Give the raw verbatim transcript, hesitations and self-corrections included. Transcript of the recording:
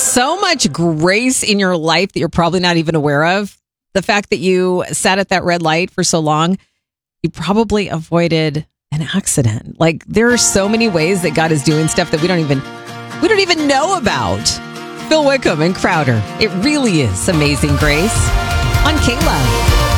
so much grace in your life that you're probably not even aware of. The fact that you sat at that red light for so long, you probably avoided an accident. Like, there are so many ways that God is doing stuff that we don't even we don't even know about. Phil Wickham and Crowder. It really is Amazing Grace on K-Love.